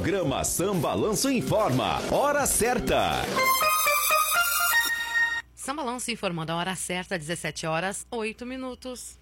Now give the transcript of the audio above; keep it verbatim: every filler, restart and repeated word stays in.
Programa Sambalanço informa. Hora certa. Sambalanço informando a hora certa, dezessete horas, oito minutos.